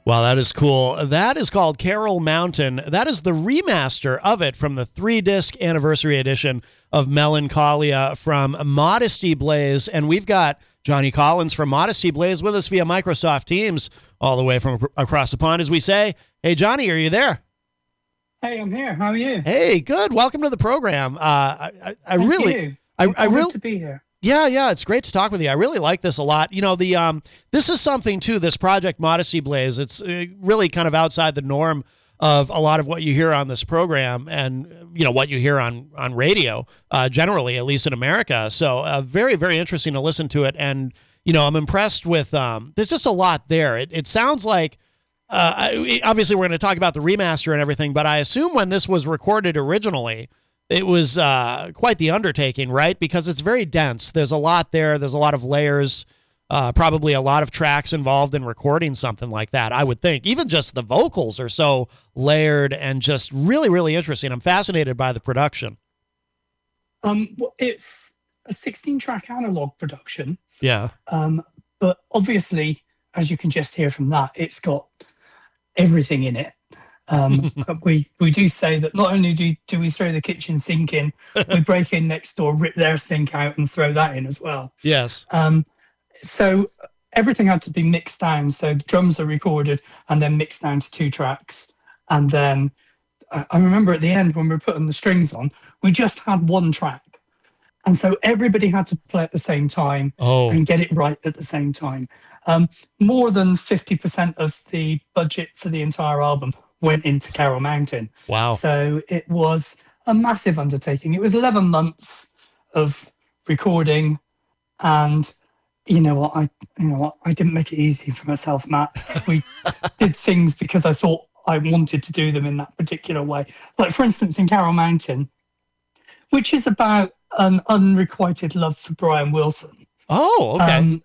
Wow, that is cool. That is called Carol Mountain. That is the remaster of it from the 3-disc anniversary edition of Melancholia from Modesty Blaze. And we've got Johnny Collins from Modesty Blaze with us via Microsoft Teams all the way from across the pond, as we say. Hey, Johnny, are you there? Hey, I'm here. How are you? Hey, good. Welcome to the program. I really to be here. Yeah, it's great to talk with you. I really like this a lot. You know, this is something too. This project, Modesty Blaze, it's really kind of outside the norm of a lot of what you hear on this program, and what you hear on radio generally, at least in America. So very, very interesting to listen to it, and I'm impressed with. There's just a lot there. It sounds like. Obviously, we're going to talk about the remaster and everything, but I assume when this was recorded originally, it was quite the undertaking, right? Because it's very dense. There's a lot there. There's a lot of layers, probably a lot of tracks involved in recording something like that, I would think. Even just the vocals are so layered and just really, really interesting. I'm fascinated by the production. It's a 16-track analog production. Yeah. But obviously, as you can just hear from that, it's got everything in it. We do say that not only do we throw the kitchen sink in, we break in next door, rip their sink out, and throw that in as well. Yes. So everything had to be mixed down. So the drums are recorded and then mixed down to 2 tracks. And then I remember at the end when we were putting the strings on, we just had 1 track. And so everybody had to play at the same time and get it right at the same time. More than 50% of the budget for the entire album went into Carol Mountain. Wow. So it was a massive undertaking. It was 11 months of recording, and you know what, I didn't make it easy for myself, Matt. We did things because I thought I wanted to do them in that particular way. Like, for instance, in Carol Mountain, which is about an unrequited love for Brian Wilson. Oh,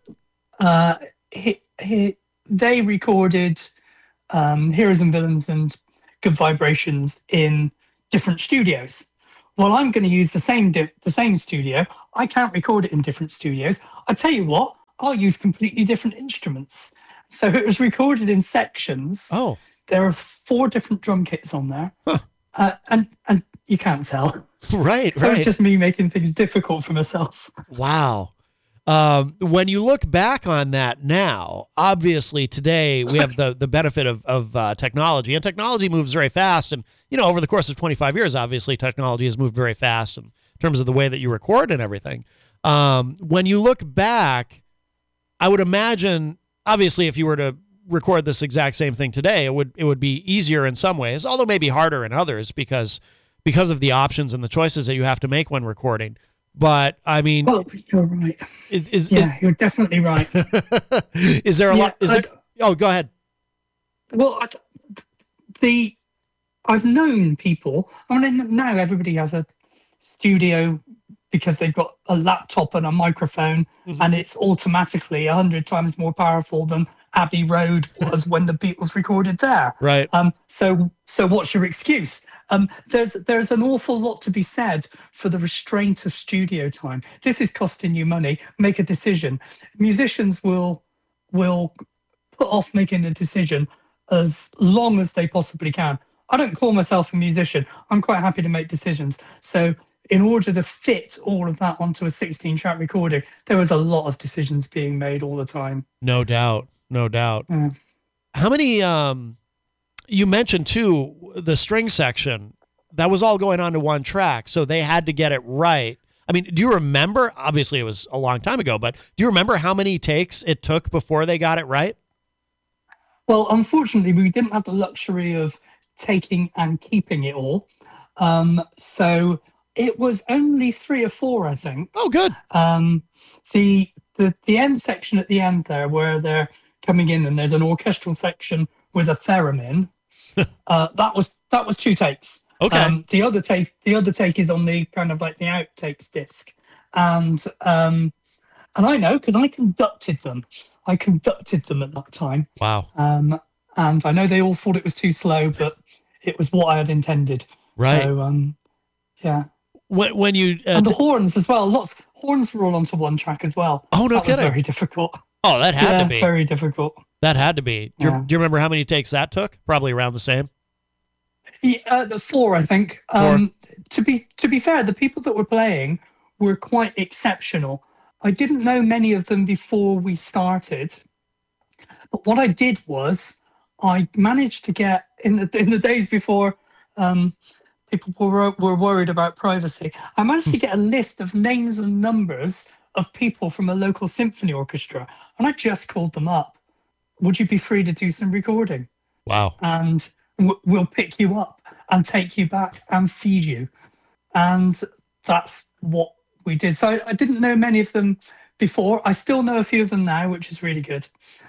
okay. They recorded Heroes and Villains and Good Vibrations in different studios. Well, I'm going to use the same studio. I can't record it in different studios. I tell you what, I'll use completely different instruments. So it was recorded in sections. Oh. There are 4 different drum kits on there. Huh. And you can't tell. Right. It was just me making things difficult for myself. Wow. When you look back on that now, obviously today we have the benefit of technology, and technology moves very fast. And, over the course of 25 years, obviously technology has moved very fast in terms of the way that you record and everything. When you look back, I would imagine, obviously, if you were to record this exact same thing today, it would be easier in some ways, although maybe harder in others because of the options and the choices that you have to make when recording. But I mean, well, you're right. You're definitely right. Is there a lot? Oh, go ahead. Well, I've known people. I mean, now everybody has a studio because they've got a laptop and a microphone, and it's automatically 100 times more powerful than Abbey Road was when the Beatles recorded there. Right. So what's your excuse? There's an awful lot to be said for the restraint of studio time. This is costing you money. Make a decision. Musicians will put off making a decision as long as they possibly can. I don't call myself a musician. I'm quite happy to make decisions. So in order to fit all of that onto a 16-track recording, there was a lot of decisions being made all the time. No doubt. How many, you mentioned too, the string section, that was all going on to 1 track, so they had to get it right. I mean, do you remember, obviously it was a long time ago, but do you remember how many takes it took before they got it right? Well, unfortunately, we didn't have the luxury of taking and keeping it all. So it was only 3 or 4, I think. Oh, good. The end section at the end there, where they're coming in and there's an orchestral section with a theremin, that was 2 takes. Okay. The other take is on the kind of like the outtakes disc, and I know because I conducted them. I conducted them at that time. Wow. And I know they all thought it was too slow, but it was what I had intended. Right. So, yeah. When you and the horns as well. Horns were all onto 1 track as well. Oh, no that kidding. Was very difficult. Oh, that had to be very difficult. That had to be. Do you remember how many takes that took? Probably around the same. Yeah, the four, I think. Four. To be fair, the people that were playing were quite exceptional. I didn't know many of them before we started, but what I did was I managed to get in the days before people were worried about privacy. I managed to get a list of names and numbers of people from a local symphony orchestra, and I just called them up. Would you be free to do some recording? Wow. And we'll pick you up and take you back and feed you. And that's what we did. So I didn't know many of them before. I still know a few of them now, which is really good.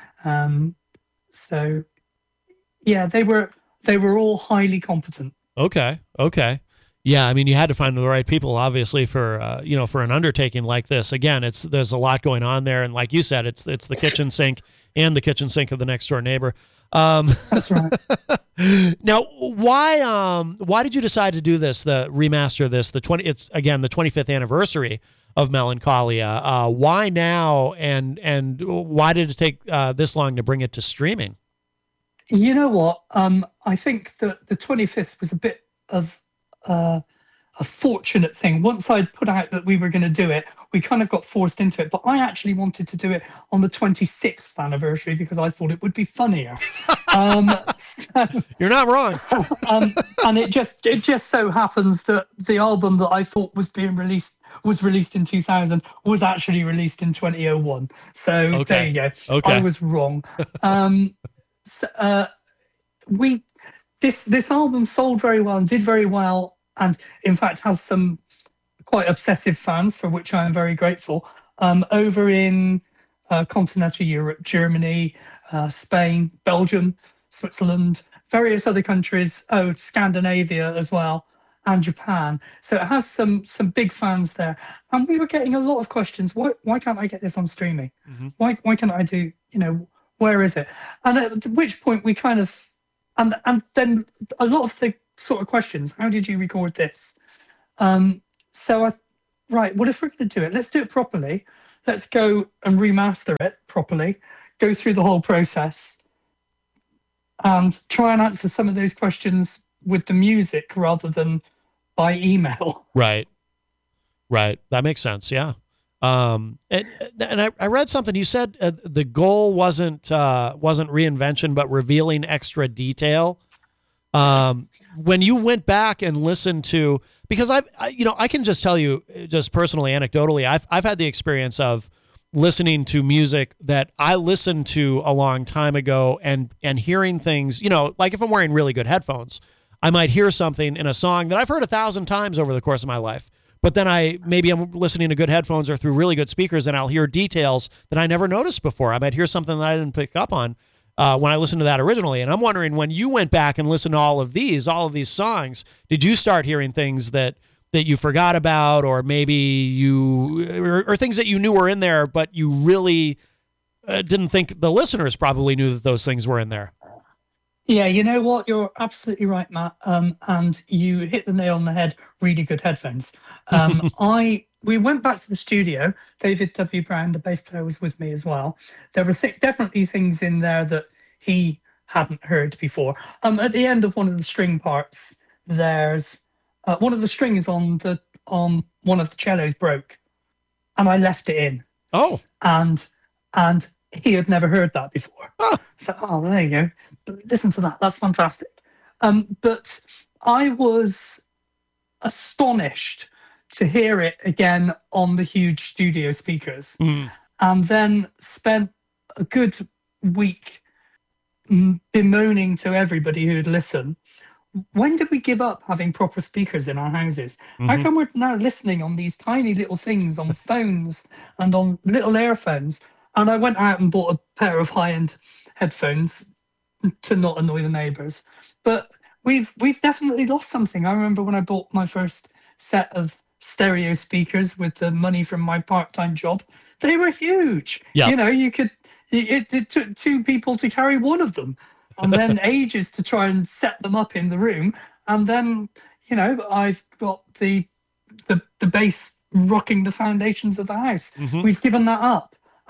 So yeah, they were all highly competent. Okay. Yeah, I mean, you had to find the right people, obviously, for for an undertaking like this. Again, there's a lot going on there, and like you said, it's the kitchen sink and the kitchen sink of the next door neighbor. That's right. Now, why did you decide to do this? The remaster of this, it's again the 25th anniversary of Melancholia. Why now, and why did it take this long to bring it to streaming? You know what? I think that the 25th was a bit of a fortunate thing. Once I'd put out that we were going to do it, we kind of got forced into it. But I actually wanted to do it on the 26th anniversary because I thought it would be funnier. You're not wrong. And it just so happens that the album that I thought was released in 2000 was actually released in 2001. So There you go. Okay. I was wrong. This album sold very well and did very well, and in fact has some quite obsessive fans, for which I am very grateful, over in continental Europe, Germany, Spain, Belgium, Switzerland, various other countries, Scandinavia as well, and Japan. So it has some big fans there. And we were getting a lot of questions. Why can't I get this on streaming? Mm-hmm. Why can't I do, where is it? And at which point we kind of, and then a lot of the sort of questions, how did you record this? So if we're going to do it, let's do it properly. Let's go and remaster it properly, go through the whole process and try and answer some of those questions with the music rather than by email. Right. That makes sense. Yeah. And I read something you said, the goal wasn't reinvention, but revealing extra detail. When you went back and listened to, because I can just tell you just personally, anecdotally, I've had the experience of listening to music that I listened to a long time ago and hearing things, like if I'm wearing really good headphones, I might hear something in a song that I've heard 1,000 times over the course of my life. But then I'm listening to good headphones or through really good speakers, and I'll hear details that I never noticed before. I might hear something that I didn't pick up on when I listened to that originally. And I'm wondering, when you went back and listened to all of these songs, did you start hearing things that you forgot about, or maybe or things that you knew were in there, but you really didn't think the listeners probably knew that those things were in there? Yeah, you know what? You're absolutely right, Matt. And you hit the nail on the head. Really good headphones. We went back to the studio. David W. Brown, the bass player, was with me as well. There were definitely things in there that he hadn't heard before. At the end of one of the string parts, there's one of the strings on one of the cellos broke, and I left it in. Oh, and he had never heard that before. Oh. So, there you go. Listen to that. That's fantastic. But I was astonished to hear it again on the huge studio speakers, and then spent a good week bemoaning to everybody who would listen. When did we give up having proper speakers in our houses? Mm-hmm. How come we're now listening on these tiny little things on phones and on little earphones? And I went out and bought a pair of high-end headphones to not annoy the neighbours. But we've definitely lost something. I remember when I bought my first set of stereo speakers with the money from my part-time job. They were huge. Yep. It took two people to carry one of them, and then ages to try and set them up in the room. And then, I've got the bass rocking the foundations of the house. Mm-hmm. We've given that up.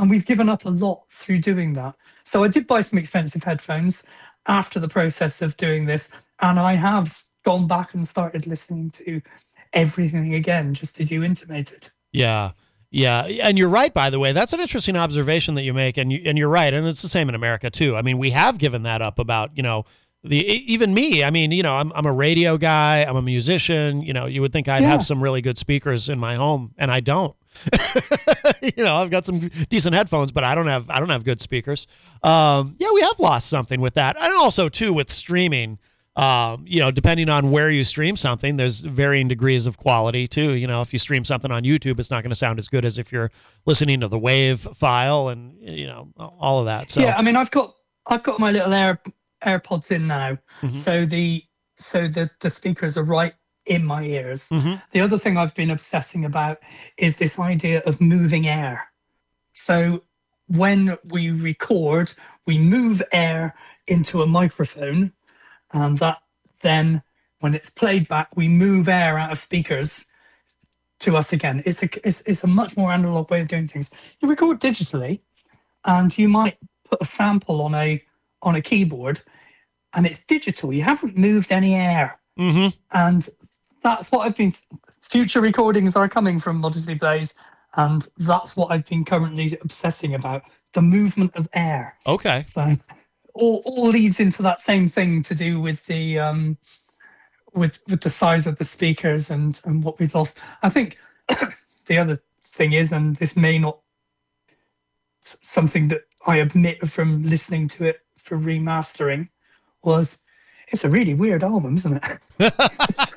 and we've given up a lot through doing that. So I did buy some expensive headphones after the process of doing this, and I have gone back and started listening to everything again, just as you intimated. Yeah. Yeah, and you're right. By the way, that's an interesting observation that you make, and you're right, and it's the same in America too. I mean, we have given that up about even me. I mean, I'm a radio guy. I'm a musician. You would think I'd have some really good speakers in my home, and I don't. I've got some decent headphones, but I don't have good speakers. We have lost something with that, and also too with streaming. Depending on where you stream something, there's varying degrees of quality too. If you stream something on YouTube, it's not going to sound as good as if you're listening to the WAV file and, all of that. So yeah, I mean, I've got my little AirPods in now. Mm-hmm. So the speakers are right in my ears. Mm-hmm. The other thing I've been obsessing about is this idea of moving air. So when we record, we move air into a microphone, and that then, when it's played back, we move air out of speakers to us again. It's a much more analog way of doing things. You record digitally, and you might put a sample on a keyboard, and it's digital. You haven't moved any air, mm-hmm. and that's what I've been. Future recordings are coming from Modesty Blaze, and that's what I've been currently obsessing about: the movement of air. Okay. So. All leads into that same thing to do with the with the size of the speakers and what we've lost. I think the other thing is, and this may not something that I admit from listening to it for remastering, was it's a really weird album, isn't it?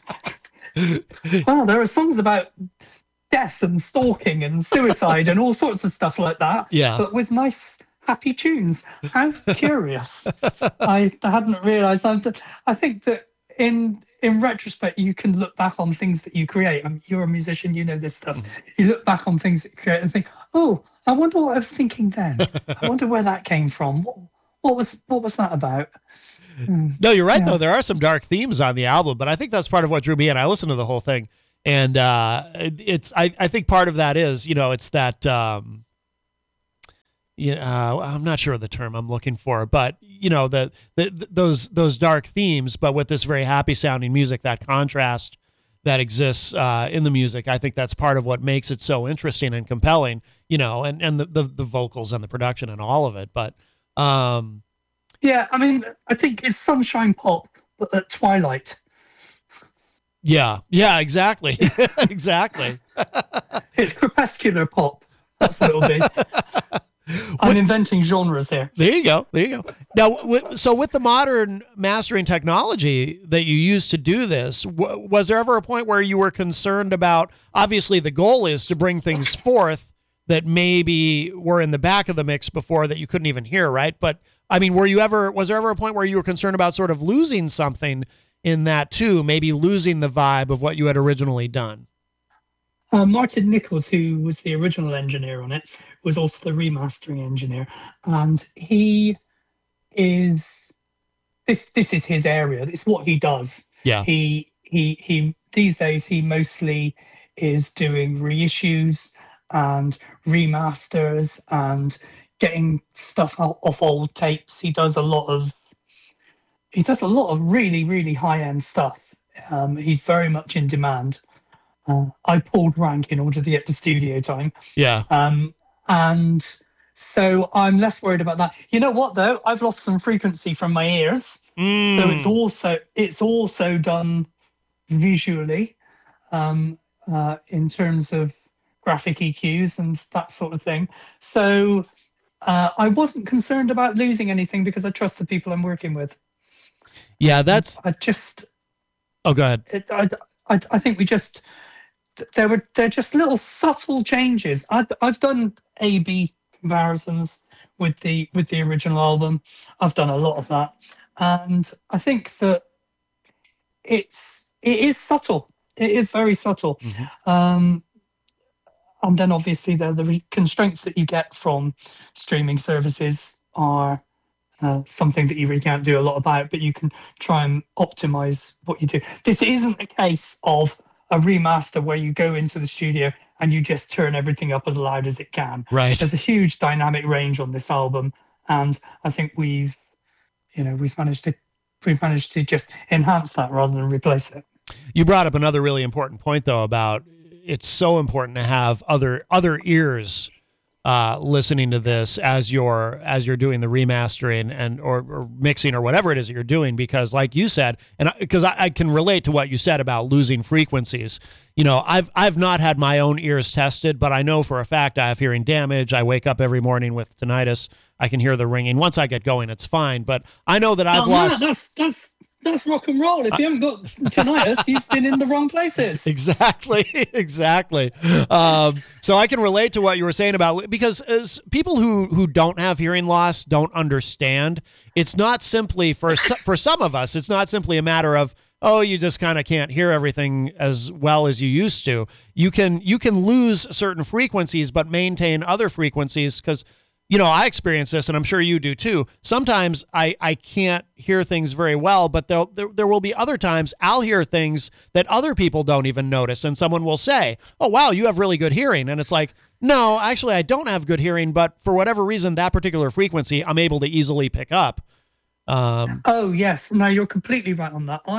Well, there are songs about death and stalking and suicide and all sorts of stuff like that. Yeah. But with nice, happy tunes. How curious. I hadn't realised. I think that in retrospect, you can look back on things that you create. You're a musician, you know this stuff. You look back on things that you create and think, oh, I wonder what I was thinking then. I wonder where that came from. What was that about? No, you're right, though. There are some dark themes on the album, but I think that's part of what drew me in. I listened to the whole thing. And I think part of that is, it's that... I'm not sure of the term I'm looking for, but those dark themes, but with this very happy sounding music, that contrast that exists in the music, I think that's part of what makes it so interesting and compelling, and the vocals and the production and all of it. But yeah, I mean, I think it's sunshine pop, but at twilight. Yeah, exactly, exactly. It's crepuscular pop. That's what it'll be. I'm inventing genres here. There you go. Now, so with the modern mastering technology that you use to do this, was there ever a point where you were concerned about, obviously the goal is to bring things forth that maybe were in the back of the mix before that you couldn't even hear, right? But I mean, was there ever a point where you were concerned about sort of losing something in that too, maybe losing the vibe of what you had originally done? Martin Nichols, who was the original engineer on it, was also the remastering engineer, and he is this is his area. It's what he does. Yeah. He these days he mostly is doing reissues and remasters and getting stuff out of old tapes. He does a lot of really, really high end stuff. He's very much in demand. I pulled rank in order to get the studio time. Yeah. And so I'm less worried about that. You know what though? I've lost some frequency from my ears. So it's also done visually, in terms of graphic EQs and that sort of thing. So I wasn't concerned about losing anything because I trust the people I'm working with. Yeah, Oh, go ahead. I think they're just little subtle changes. I've done A/B comparisons with the original album. I've done a lot of that, and I think that it is subtle. It is very subtle. Mm-hmm. And then obviously the constraints that you get from streaming services are something that you really can't do a lot about, but you can try and optimize what you do. This isn't a case of a remaster where you go into the studio and you just turn everything up as loud as it can. Right. There's a huge dynamic range on this album, and I think we've managed to just enhance that rather than replace it. You brought up another really important point, though, about it's so important to have other ears listening to this as you're doing the remastering and or mixing or whatever it is that you're doing, because like you said, and because I can relate to what you said about losing frequencies. You know, I've not had my own ears tested, but I know for a fact I have hearing damage. I wake up every morning with tinnitus. I can hear the ringing. Once I get going, it's fine. But I know that I've lost. That's rock and roll. If you haven't got tinnitus, you've been in the wrong places. Exactly. So I can relate to what you were saying about, because as people who don't have hearing loss don't understand. It's not simply for some of us. It's not simply a matter of, oh, you just kind of can't hear everything as well as you used to. You can lose certain frequencies, but maintain other frequencies, because, you know, I experience this, and I'm sure you do too. Sometimes I can't hear things very well, but there will be other times I'll hear things that other people don't even notice, and someone will say, oh, wow, you have really good hearing. And it's like, no, actually, I don't have good hearing, but for whatever reason, that particular frequency I'm able to easily pick up. Oh, yes. No, you're completely right on that.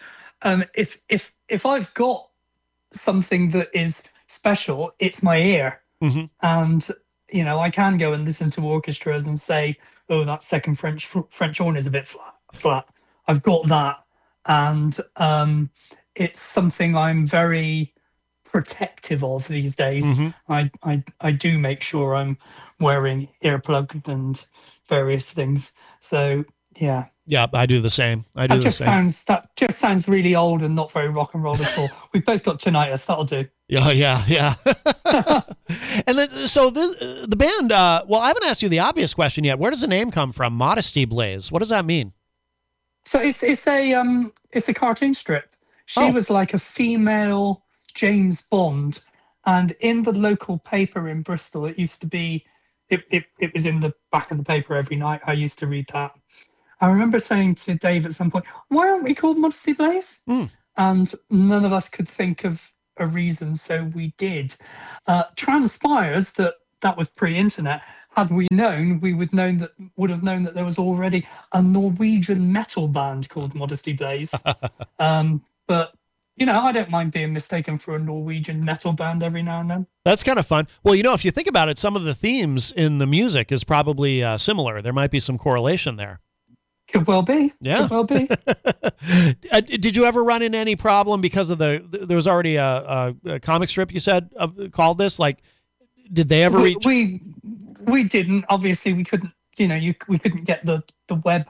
If I've got something that is special, it's my ear. Mm-hmm. And you know, I can go and listen to orchestras and say, oh, that second French horn is a bit flat. I've got that. And it's something I'm very protective of these days. Mm-hmm. I do make sure I'm wearing earplugs and various things. So, yeah. Yeah, I do the same. That just sounds really old and not very rock and roll at all. We've both got tinnitus. That'll do. Yeah. And then, so the band. Well, I haven't asked you the obvious question yet. Where does the name come from? Modesty Blaise. What does that mean? So it's a cartoon strip. She was like a female James Bond, and in the local paper in Bristol, it used to be. It was in the back of the paper every night. I used to read that. I remember saying to Dave at some point, why aren't we called Modesty Blaise? And none of us could think of a reason, so we did. Transpires that was pre-internet. Had we known, we would have known that there was already a Norwegian metal band called Modesty Blaise. But, you know, I don't mind being mistaken for a Norwegian metal band every now and then. That's kind of fun. Well, you know, if you think about it, some of the themes in the music is probably similar. There might be some correlation there. Could well be. Yeah. Could well be. Did you ever run into any problem because of there was already a comic strip you said called this? Like, did they ever reach? We didn't. Obviously, we couldn't. You know, we couldn't get the web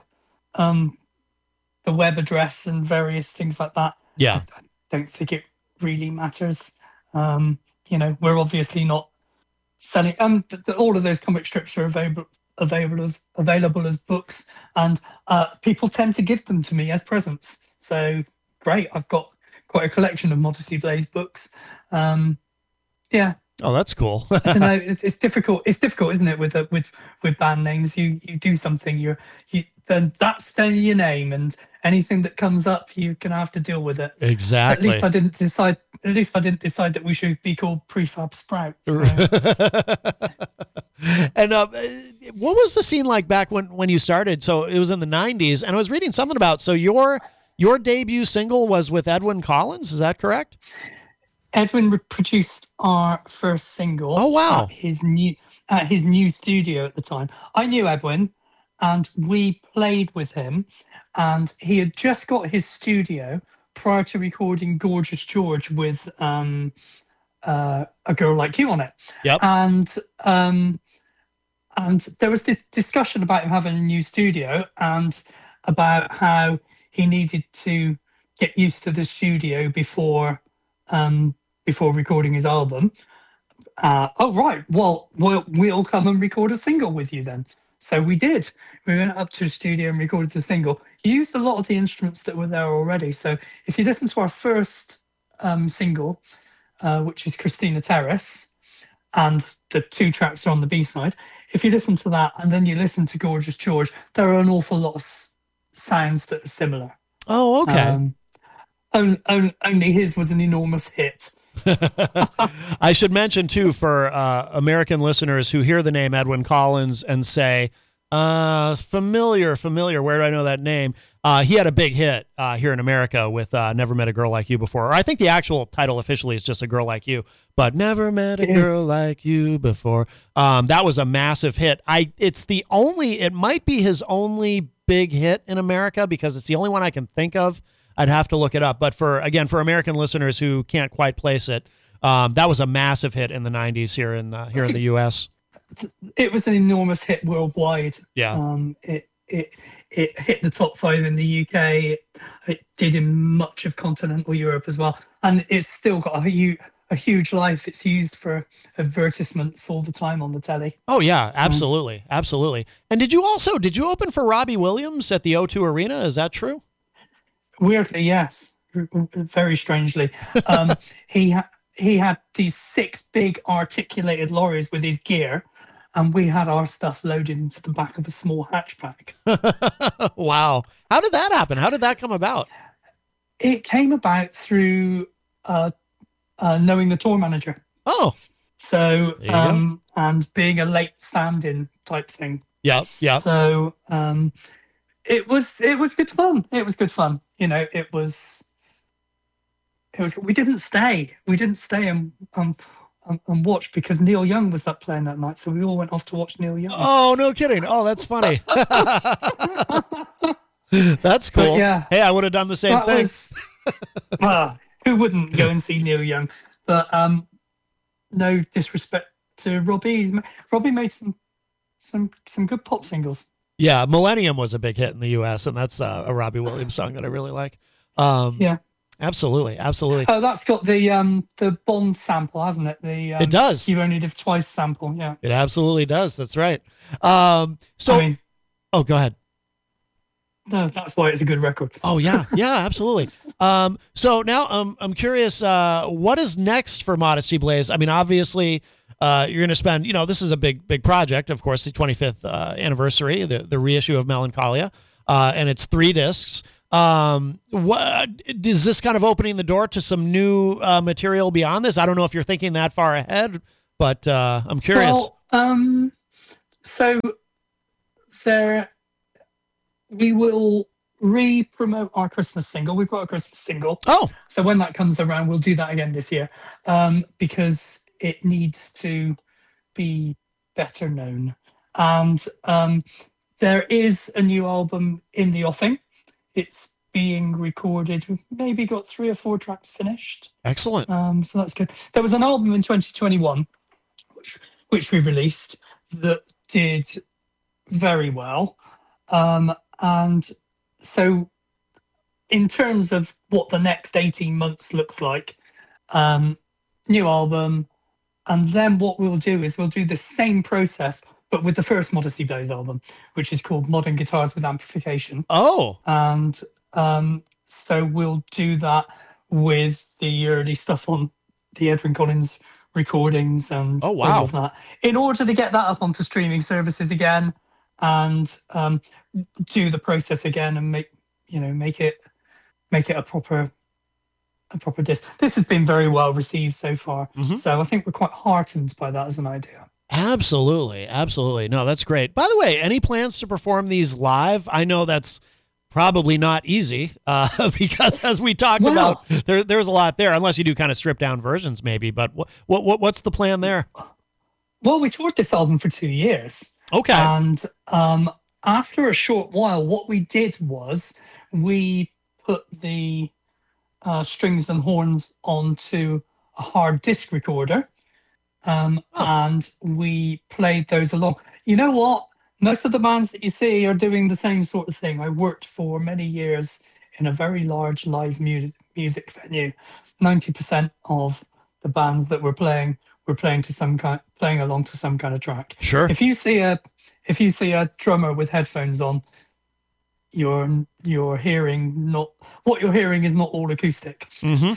address and various things like that. Yeah. I don't think it really matters. You know, we're obviously not selling. All of those comic strips are available as books, and people tend to give them to me as presents. So great, I've got quite a collection of Modesty Blaise books. Yeah. Oh, that's cool. I don't know. It's difficult. It's difficult, isn't it? With band names, you do something, then that's then your name, and anything that comes up, you're gonna have to deal with it. Exactly. At least I didn't decide that we should be called Prefab Sprouts. So. And what was the scene like back when you started? So it was in the 90s, and I was reading something about. So your debut single was with Edwyn Collins. Is that correct? Edwyn produced our first single. Oh, wow. At his new studio at the time. I knew Edwyn, and we played with him, and he had just got his studio prior to recording Gorgeous George with A Girl Like You on it. Yep. And there was this discussion about him having a new studio and about how he needed to get used to the studio before recording his album. Oh, right. Well, we'll come and record a single with you then. So we did. We went up to the studio and recorded the single. He used a lot of the instruments that were there already. So if you listen to our first single, which is Christina Terrace, and the 2 tracks are on the B-side, if you listen to that and then you listen to Gorgeous George, there are an awful lot of sounds that are similar. Oh, okay. Only his was an enormous hit. I should mention too, for American listeners who hear the name Edwyn Collins and say, familiar. Where do I know that name? He had a big hit here in America with Never Met a Girl Like You Before. Or I think the actual title officially is just A Girl Like You, but Never Met a Girl Like You Before. That was a massive hit. It might be his only big hit in America because it's the only one I can think of. I'd have to look it up. But for American listeners who can't quite place it, that was a massive hit in the 90s here in the U.S. It was an enormous hit worldwide. Yeah. It hit the top 5 in the UK. It did in much of continental Europe as well, and it's still got a huge life. It's used for advertisements all the time on the telly. Oh yeah, absolutely, absolutely. And did you open for Robbie Williams at the O2 Arena? Is that true? Weirdly, yes. Very strangely, he had these 6 big articulated lorries with his gear, and we had our stuff loaded into the back of a small hatchback. Wow. How did that happen? How did that come about? It came about through knowing the tour manager. Oh. So, and being a late stand-in type thing. Yeah. So, it was good fun. It was good fun. You know, it was. We didn't stay and watch because Neil Young was playing that night. So we all went off to watch Neil Young. Oh, no kidding. Oh, that's funny. That's cool. But yeah. Hey, I would have done the same thing. Who wouldn't go and see Neil Young? But no disrespect to Robbie. Robbie made some good pop singles. Yeah, Millennium was a big hit in the U.S., and that's a Robbie Williams song that I really like. Yeah. Absolutely. Oh, that's got the Bond sample, hasn't it? It does. You Only Live Twice sample, yeah. It absolutely does. That's right. Go ahead. No, that's why it's a good record. Oh yeah, absolutely. So now I'm curious, what is next for Modesty Blaze? I mean, obviously, you're going to spend. This is a big project, of course, the 25th anniversary, the reissue of Melancholia, and it's 3 discs. What is this kind of opening the door to some new material beyond this? I don't know if you're thinking that far ahead, but I'm curious. Well, so we will re-promote our Christmas single. We've got a Christmas single. Oh, so when that comes around, we'll do that again this year, because it needs to be better known. And there is a new album in the offing. It's being recorded. We've maybe got 3 or 4 tracks finished. Excellent. So that's good. There was an album in 2021, which we released, that did very well. And so in terms of what the next 18 months looks like, new album, and then what we'll do is we'll do the same process, but with the first Modesty Blaze album, which is called Modern Guitars with Amplification. Oh. And so we'll do that with the early stuff on the Edwyn Collins recordings and all of that, in order to get that up onto streaming services again, and do the process again and make it a proper disc. This has been very well received so far. Mm-hmm. So I think we're quite heartened by that as an idea. Absolutely. No, that's great. By the way, any plans to perform these live? I know that's probably not easy because, as we talked about, there's a lot there, unless you do kind of stripped down versions maybe. But what's the plan there? Well, we toured this album for 2 years. Okay. And after a short while, what we did was we put the strings and horns onto a hard disk recorder. And we played those along. You know what? Most of the bands that you see are doing the same sort of thing. I worked for many years in a very large live music venue. 90% of the bands that were playing along to some kind of track. Sure. If you see a drummer with headphones on, you're hearing what you're hearing is not all acoustic. Mm-hmm.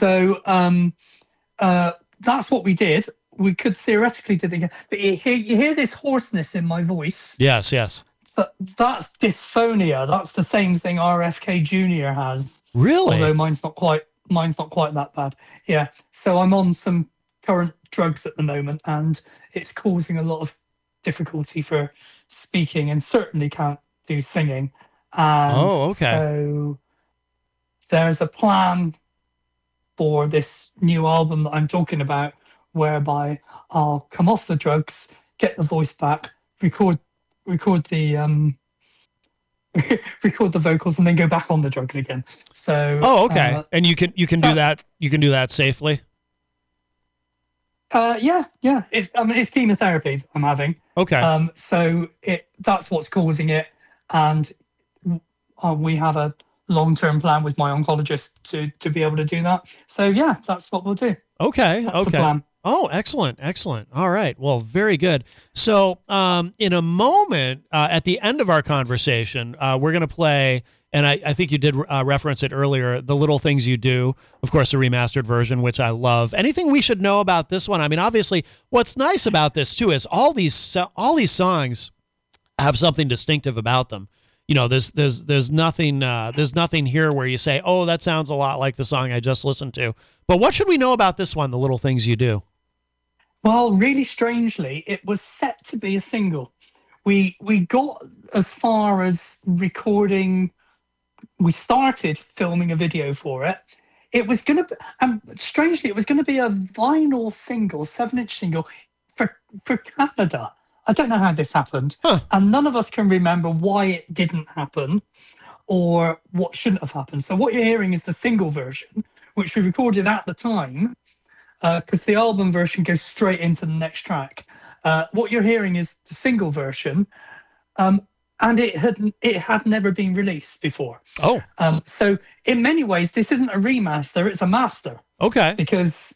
So that's what we did. We could theoretically do it again, but you hear this hoarseness in my voice. Yes. That's dysphonia. That's the same thing RFK Jr. has. Really? Although mine's not quite mine's not quite that bad. Yeah. So I'm on some current drugs at the moment, and it's causing a lot of difficulty for speaking, and certainly can't do singing. And Oh, okay. so there's a plan for this new album that I'm talking about, whereby I'll come off the drugs, get the voice back, record the record the vocals, and then go back on the drugs again. So Oh, okay. And you can do that. You can do that safely. yeah, it's chemotherapy I'm having. Okay. So that's what's causing it, and we have a long-term plan with my oncologist to be able to do that. So yeah, that's what we'll do. Okay. That's the Okay. plan. Oh, excellent. Excellent. All right. Well, very good. So, in a moment, at the end of our conversation, we're going to play, and I think you did reference it earlier, The Little Things You Do, of course, a remastered version, which I love. Anything we should know about this one? I mean, obviously, what's nice about this, too, is all these songs have something distinctive about them. You know, there's nothing here where you say, oh, that sounds a lot like the song I just listened to. But what should we know about this one, The Little Things You Do? Well, really strangely, it was set to be a single. We got as far as recording. We started filming a video for it. It was going to, strangely, it was going to be a vinyl single, 7-inch single for Canada. I don't know how this happened. Huh. And none of us can remember why it didn't happen or what shouldn't have happened. So what you're hearing is the single version, which we recorded at the time, because the album version goes straight into the next track. What you're hearing is the single version, and it had never been released before. Oh. So in many ways, this isn't a remaster; it's a master. Okay. Because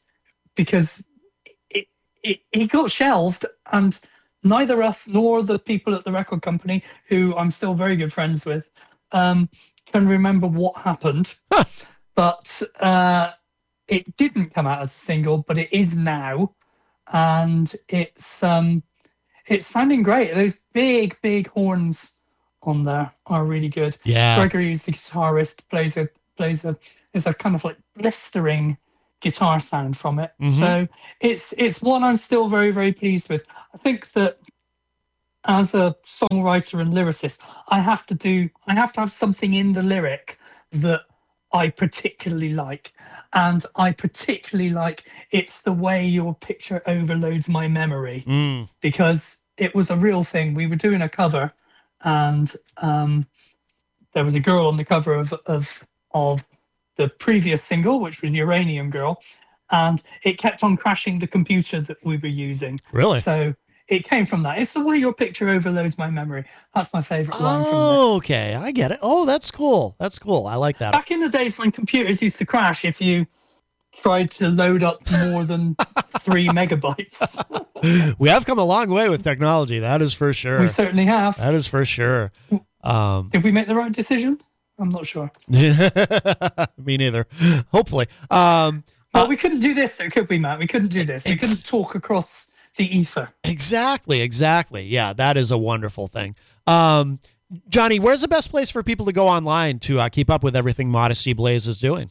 it got shelved, and neither us nor the people at the record company, who I'm still very good friends with, can remember what happened. Huh. But it didn't come out as a single, but it is now, and it's sounding great. Those big horns on there are really good. Yeah. Gregory, who's the guitarist, plays a kind of like blistering guitar sound from it. Mhm. So it's one I'm still very, very pleased with. I think that as a songwriter and lyricist, I have to have something in the lyric that I particularly like. And I particularly like It's the Way Your Picture Overloads My Memory, because it was a real thing. We were doing a cover, and there was a girl on the cover of the previous single, which was Uranium Girl, and it kept on crashing the computer that we were using. Really? So it came from that. It's the way your picture overloads my memory. That's my favorite line from Oh, okay. I get it. Oh, that's cool. That's cool. I like that. Back in the days when computers used to crash if you tried to load up more than 3 megabytes. We have come a long way with technology. That is for sure. We certainly have. That is for sure. Did we make the right decision? I'm not sure. Me neither. Hopefully. Well, we couldn't do this, though, could we, Matt? We couldn't do this. We couldn't talk across the ether. Exactly. Yeah, that is a wonderful thing. Johnny, where's the best place for people to go online to keep up with everything Modesty Blaze is doing?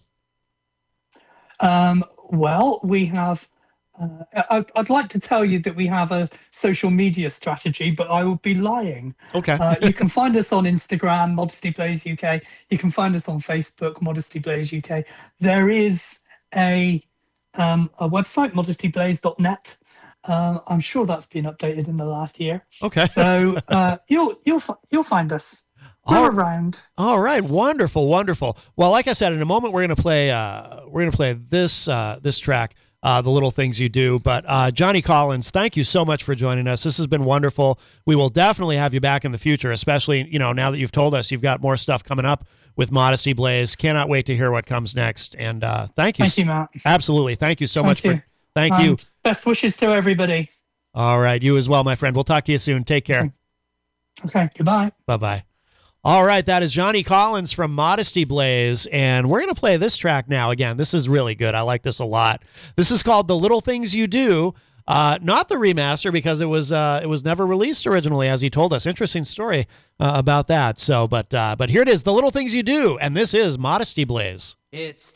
Well, we have. I'd like to tell you that we have a social media strategy, but I would be lying. Okay. You can find us on Instagram, Modesty Blaze UK. You can find us on Facebook, Modesty Blaze UK. There is a website, modestyblaze.net. I'm sure that's been updated in the last year. Okay. So you'll find us. We're around. All right, wonderful. Well, like I said, in a moment we're gonna play this track, The Little Things You Do. But Johnny Collins, thank you so much for joining us. This has been wonderful. We will definitely have you back in the future, especially now that you've told us you've got more stuff coming up with Modesty Blaze. Cannot wait to hear what comes next. And thank you. Thank you, Matt. Absolutely, thank you so much for. Thank you. Best wishes to everybody. All right, you as well, my friend. We'll talk to you soon. Take care. Okay, goodbye. Bye-bye. All right, that is Johnny Collins from Modesty Blaze, and we're going to play this track now. Again, this is really good. I like this a lot. This is called The Little Things You Do, not the remaster, because it was never released originally, as he told us. Interesting story about that. So, but here it is, The Little Things You Do, and this is Modesty Blaze. It's